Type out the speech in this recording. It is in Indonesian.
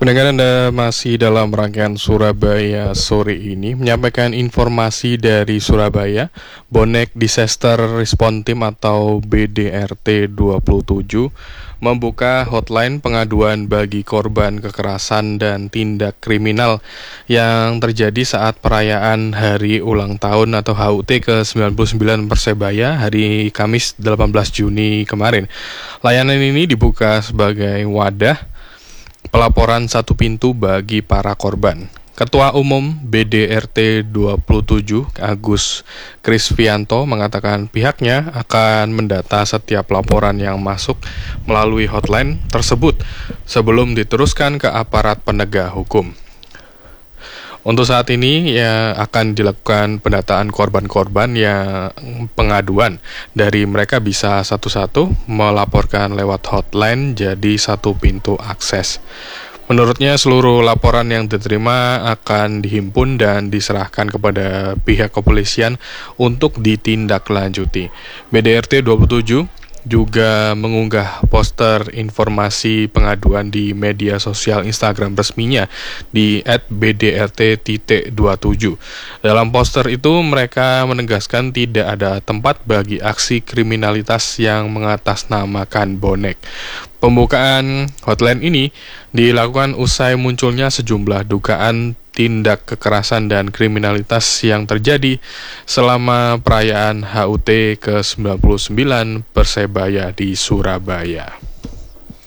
Pendengar, Anda masih dalam rangkaian Surabaya sore ini, menyampaikan informasi dari Surabaya. Bonek Disaster Response Team atau BDRT 27 membuka hotline pengaduan bagi korban kekerasan dan tindak kriminal yang terjadi saat perayaan Hari Ulang Tahun atau HUT ke-99 Persebaya hari Kamis 18 Juni kemarin. Layanan ini dibuka sebagai wadah pelaporan satu pintu bagi para korban. Ketua Umum BDRT 27 Agus Krisvianto mengatakan pihaknya akan mendata setiap laporan yang masuk melalui hotline tersebut sebelum diteruskan ke aparat penegak hukum. Untuk saat ini akan dilakukan pendataan korban-korban yang pengaduan. Dari mereka bisa satu-satu melaporkan lewat hotline jadi satu pintu akses. Menurutnya seluruh laporan yang diterima akan dihimpun dan diserahkan kepada pihak kepolisian untuk ditindaklanjuti. BDRT 27 juga mengunggah poster informasi pengaduan di media sosial Instagram resminya di @bdrt.27. Dalam poster itu mereka menegaskan tidak ada tempat bagi aksi kriminalitas yang mengatasnamakan bonek. Pembukaan hotline ini dilakukan usai munculnya sejumlah dugaan tindak kekerasan dan kriminalitas yang terjadi selama perayaan HUT ke-99 Persebaya di Surabaya.